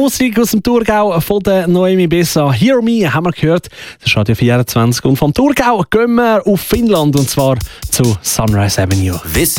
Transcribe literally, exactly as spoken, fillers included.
Musik aus dem Thurgau von der Noemi Bessa. Hear Me haben wir gehört. Das ist Radio vierundzwanzig. Und vom Thurgau gehen wir auf Finnland und zwar zu Sunrise Avenue.